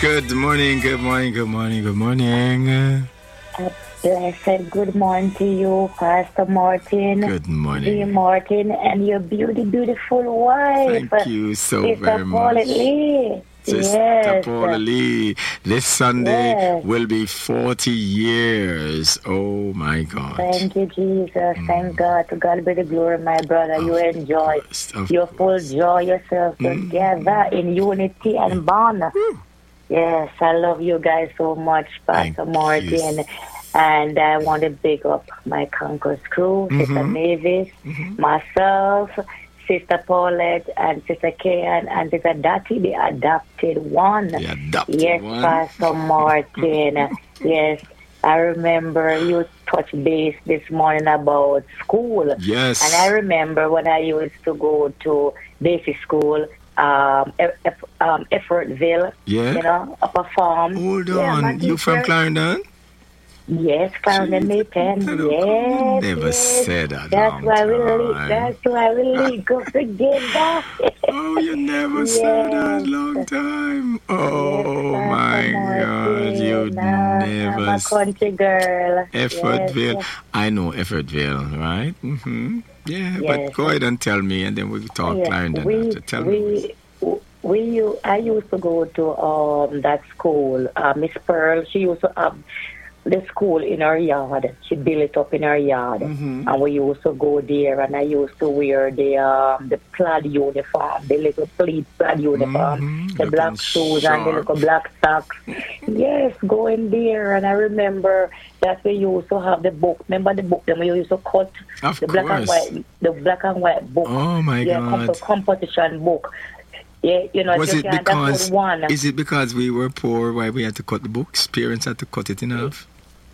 Good morning, good morning, good morning, good morning. A blessed good morning to you, Pastor Martin. Good morning. G. Martin, and your beautiful wife. Thank you so Sister very Paula much. Lee. Sister Yes. Paula Lee. This Sunday Yes. will be 40 years. Oh my God. Thank you, Jesus. Thank God. To God be the glory, my brother. You enjoy. You full joy yourself together in unity and bond. Yes, I love you guys so much, Pastor Martin. And I want to big up my Conquerors crew, Sister Mavis, myself, Sister Paulette, and Sister Kayan, and Sister Dati, the adopted one. The adopted yes, one. Pastor Martin. Yes, I remember you touched base this morning about school. Yes. And I remember when I used to go to basic school, Effortville, Upper Farm. Hold on, you from Clarendon? Yes, Clarendon Maypen. Yes, never said that. That's why we link up together. Oh, you never said that long time. Oh my God, you never. I'm a country girl. Effortville. Yes. I know Effortville, right? Yeah, but go ahead and tell me, and then we'll talk Clarendon. Tell me. I used to go to that school. Miss Pearl, she used to have the school in her yard. She built it up in her yard, and we used to go there. And I used to wear the plaid uniform, the little plaid uniform, the black shoes and the little black socks. Yes, going there. And I remember that we used to have the book. Remember the book that we used to cut black and white book. Oh my God! Composition book. Yeah, was it because is it because we were poor why we had to cut the books? Parents had to cut it in half.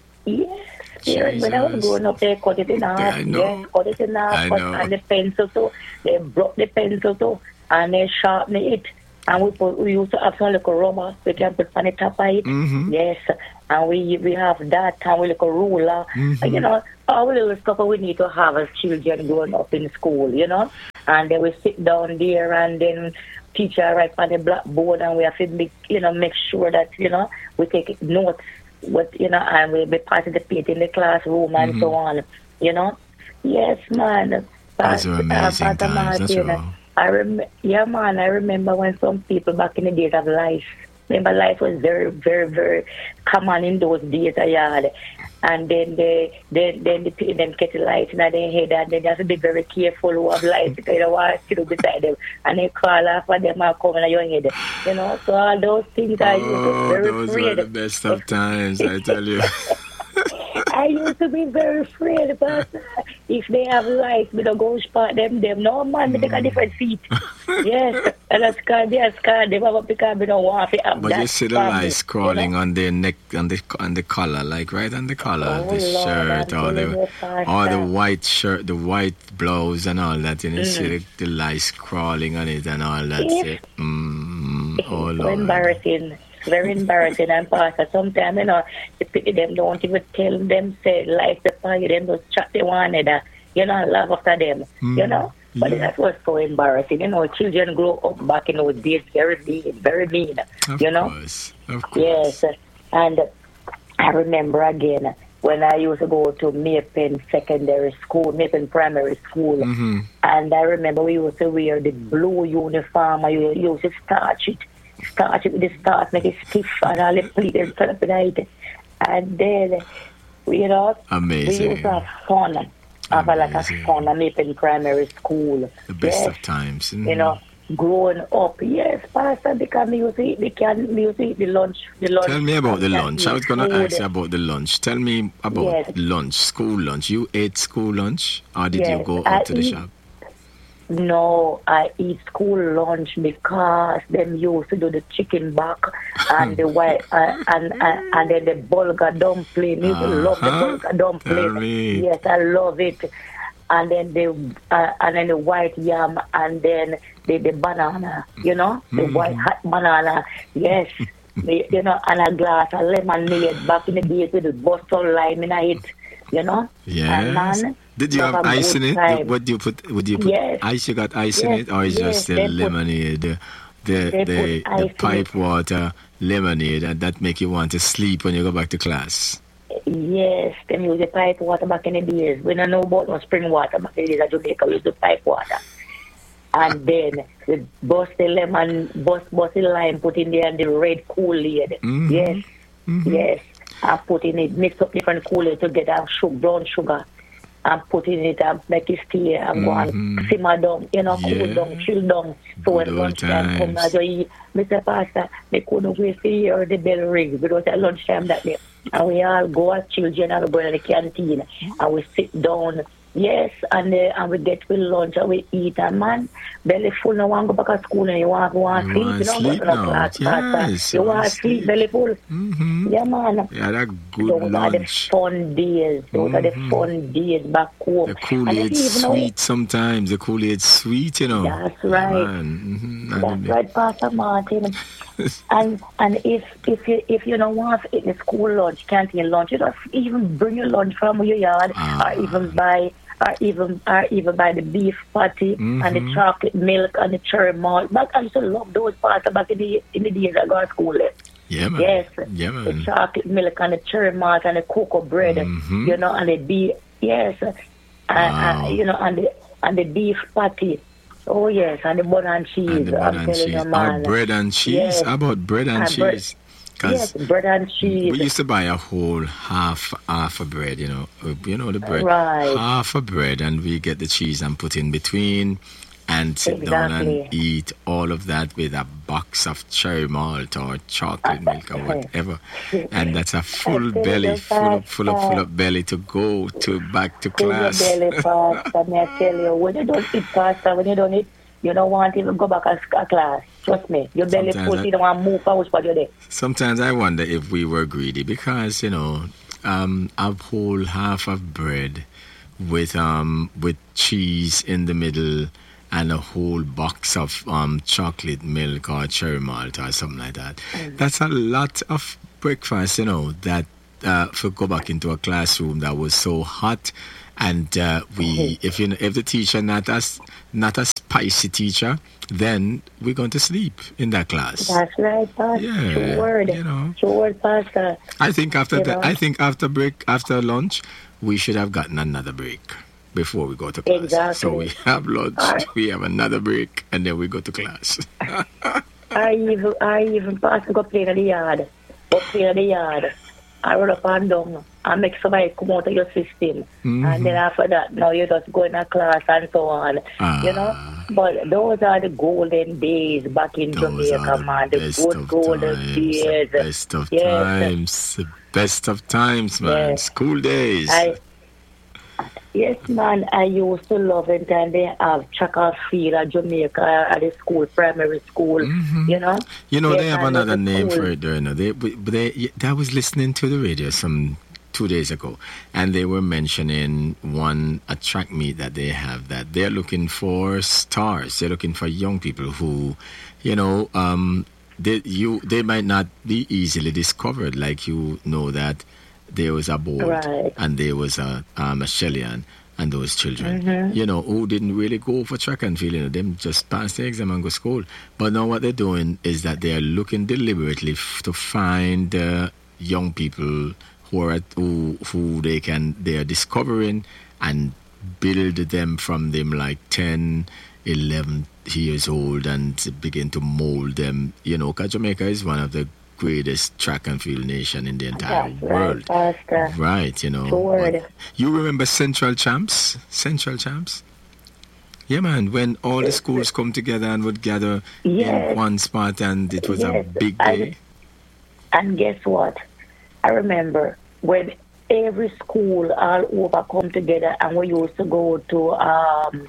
Yes, when I was growing up, they cut it in half. I know. Yes, cut it in half. And the pencil too. They broke the pencil too, and they sharpened it. And we used to have some little rubber we can put on the top of it. Yes, and we have that, and we little ruler. And, all the little stuff we need to have as children growing up in school. And then we sit down there, and then teacher write on the blackboard, and we have to make sure that we take notes. And we be participate in the classroom and so on. Yes, man. Those are amazing times. That's right. I remember when some people back in the days of life. Remember, life was very, very, very common in those days. And then they put them kettle lights in their head, and they have to be very careful who have lights because they don't want to sit beside them. And they call after them and come in your head. So all those things I used to be very those afraid. were the best of times, I tell you. I used to be very afraid, but if they have lights, we don't go spot them. No, man, we take a different seat. Yes, and that's because they are scared. They have because we don't want to have but that. You see the lights crawling on their neck, on the collar, like right on the collar of the shirt, or the white shirt, the white blouse and all that. You see the lights crawling on it and all that. Oh, Lord. Embarrassing. Very embarrassing, and Pastor, sometimes, them don't even tell them, say, life the fire, them just chat they wanted, laugh after them, But that was so embarrassing. Children grow up back in those days very mean, Of course. Yes, and I remember again when I used to go to Maypen Primary School, and I remember we used to wear the blue uniform, I used to starch it with the start, make it stiff, and all the pleats turn up in it. And then, amazing. We used to have fun. Have a fun at Maypen Primary School. The best of times. Growing up. Yes, Pastor, because we used to eat the lunch. Tell me about the lunch. I was going to ask you about the lunch. Tell me about lunch, school lunch. You ate school lunch, or did you go out to the shop? No, I eat school lunch because them used to do the chicken back and the white and then the bulgur dumpling. I love the bulgur dumpling. Yes, I love it. And then the white yam, and then the banana. The white hot banana. Yes. And a glass of lemonade back in the days with the Boston lime in it. Yes. Did you have ice in it? What do you put? Would you put ice? You got ice in it, or is just the lemonade? the pipe water lemonade, and that make you want to sleep when you go back to class. Yes, them use the pipe water back in the days. We don't know about no spring water back in the days of Jamaica. We use the pipe water. And then we bust the lemon, bust the lime, put in there and the red Kool-Aid. Mm-hmm. Yes, mm-hmm. yes. And put in it, mix up different Kool-Aid together, and brown sugar. And put in it and make it stay and go and simmer down, cool down, chill down. So when lunchtime comes, as you eat, Mr. Pastor, they couldn't wait to hear the bell ring because at lunchtime that day. And we all go as children and go to the canteen and we sit down. Yes, and we get with lunch and we eat, and man, belly full, no one go back to school and you want to sleep. You don't go to no class. Yes, you want to sleep, belly full. Mm-hmm. Yeah, man. Yeah, that good Those lunch. are the fun days. Those are the fun days back home. The Kool-Aid sweet sometimes. The Kool-Aid sweet, That's right. Mm-hmm. That's right, Pastor Martin. and if you don't want to eat the school lunch, canteen lunch, you just even bring your lunch from your yard, or even buy the beef patty and the chocolate milk and the cherry malt. But I used to love those parts back in the days I go to school. Yeah, man. Yes, yeah, man. The chocolate milk and the cherry malt and the cocoa bread, and the beef. Yes, and the beef patty. Oh yes, and the butter and cheese. And the butter and cheese. Man. Bread and cheese. Yes. How about bread and cheese? Yes, bread and cheese. We used to buy a whole half of bread, the bread. Right. Half a bread, and we get the cheese and put in between and sit down and eat all of that with a box of cherry malt or chocolate milk or whatever. And that's a full belly, full of belly to go back to class. Belly pasta, may I tell you, when you don't eat pasta, when you don't eat, you don't want to even go back to class. Trust me, your belly full, you don't want to move forward for your day. Sometimes I wonder if we were greedy because, a whole half of bread with cheese in the middle and a whole box of chocolate milk or cherry malt or something like that. That's a lot of breakfast, that for go back into a classroom that was so hot. And if the teacher not a spicy teacher, then we're going to sleep in that class. That's right, Pastor. Yeah, True word, Pastor. I think after lunch, we should have gotten another break before we go to class. Exactly. So we have lunch, we have another break, and then we go to class. I even Pastor go play in the yard. I run up and down and make somebody come out of your system. And then after that, now you just go in a class and so on. But those are the golden days back in Jamaica, man. The good golden days. Best of times. The best of times, man. Yes. School days. Yes, man, I used to love it, and they have track and field at Jamaica at the school, primary school, they have another name for it there, I was listening to the radio 2 days ago, and they were mentioning a track meet that they have, that they're looking for stars, they're looking for young people who, they might not be easily discovered, like that there was a board and there was a Shellyan and those children, who didn't really go for track and field, them just pass the exam and go to school. But now what they're doing is that they are looking deliberately to find young people who they are discovering and build them from them like 10, 11 years old and begin to mold them, because Jamaica is one of the greatest track and field nation in the entire world. Right, You remember Central Champs? Yeah, man, when all the schools come together and would gather in one spot, and it was a big day. And guess what? I remember when every school all over come together, and we used to go to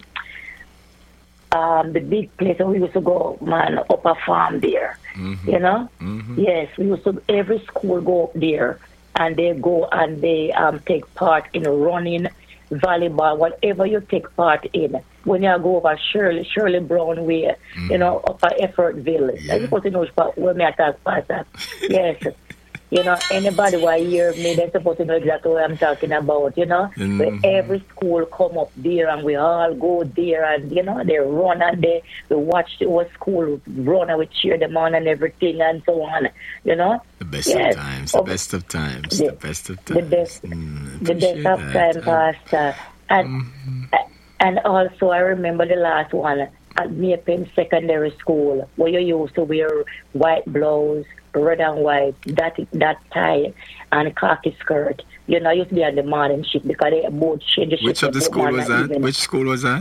the big place, and we used to go, man, up a farm there. Yes, we used to, every school go up there, and they go and they take part in running, volleyball, whatever you take part in. When you go over Shirley Brown way, upper Effortville. I suppose you know where me attack past that. Yes. You know, anybody who hear me, they're supposed to know exactly what I'm talking about, you know. Where every school come up there and we all go there and, you know, they run and we watch the whole school run and we cheer them on and everything and so on, you know. The best of times, the best of times, the best of times. The best of time, Pastor. And also I remember the last one at Maypen Secondary School where you used to wear white blouse, red and white, that tie and khaki skirt. You know, I used to be on the morning shift because they both changed the shift. Which of the school was that? Which school was that?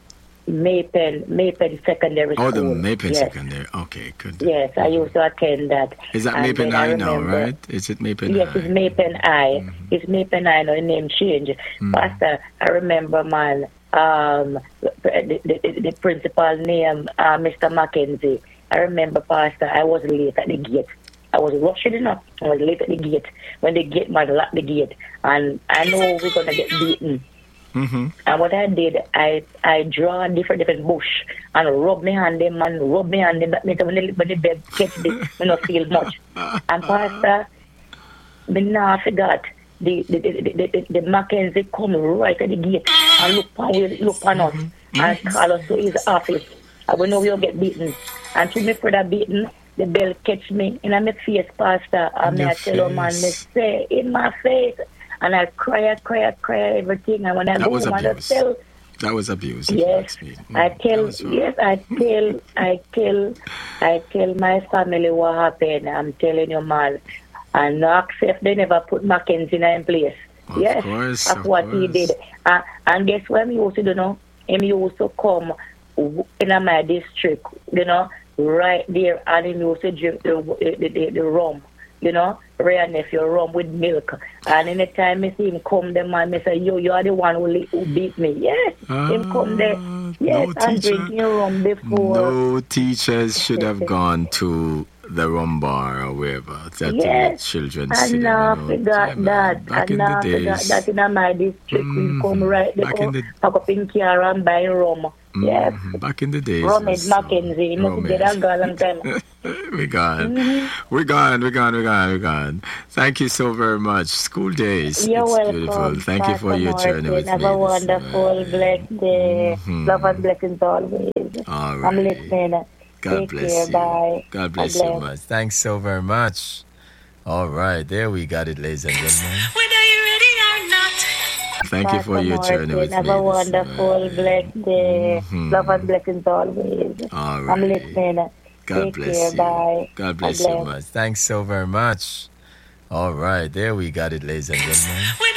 Maypen Secondary School. Oh, the Maypen Secondary. Okay, good. Yes, I used to attend that. Is that Maypen High now, right? Is it Maypen High? Yes, it's Maypen High. It's Maypen High now, the name change. Pastor, I remember, man, the principal name, Mr. Mackenzie. I remember, Pastor, I was late at the gate. I was rushing enough. I was late at the gate. When the gate man locked the gate. And I know we're going to get beaten. And what I did, I draw a different bush and rub my hand them and rub my hand them. That means when the bed catch this, I don't feel much. And Pastor, me now forgot. The Mackenzie come right at the gate and look on us and call us to his office. And we know we'll get beaten. And to me for that beaten, the bell catch me in my face, Pastor. And I tell him, man, me say in my face. And I cry everything. And when I go home, I tell. That was abuse. Yes, I tell my family what happened. I'm telling you, man. And no accept they never put Mackenzie in place. Of course, that's what he did. And guess what he used to do now? He used to come in my district, you know, right there, and he used to drink the rum, you know, Ray and nephew rum with milk. And in the time I see him come there, man, I say, you are the one who beat me. Yes, him come there. Yes, I'm drinking rum before. No teachers should have gone to the rum bar or wherever that the children sit. And now forgot that. Back in the days. Forgot that in my district we come right there, pack up in car and buy rum. Yes. Back in the days. Rum is Mackenzie. You must get a girl long time. We're gone. Thank you so very much. School days. You're welcome. Beautiful. Thank you for your journey with me. Have a wonderful, blessed day. Love and blessings always. All right. I'm listening. God bless you. Bye. God bless you so much. Thanks so very much. All right, there we got it, ladies and gentlemen. Whether you're ready or not. Thank you for your journey with me. Have a wonderful, blessed day. Love and blessings always. All right. I'm listening. God bless you. Bye. God bless you much. Thanks so very much. All right, there we got it, ladies and gentlemen.